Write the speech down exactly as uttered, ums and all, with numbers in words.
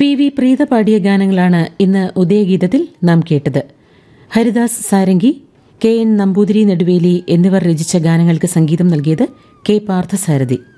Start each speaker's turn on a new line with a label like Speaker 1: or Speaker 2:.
Speaker 1: P V Preetha പാടിയ ഗാനങ്ങളാണ് ഇന്ന് ഉദയഗീതത്തിൽ നാം കേട്ടത്. ഹരിദാസ് സാരംഗി, കെ എൻ നമ്പൂതിരി നെടുവേലി എന്നിവർ രചിച്ച ഗാനങ്ങൾക്ക് സംഗീതം നൽകിയത് കെ പാർത്ഥസാരഥി.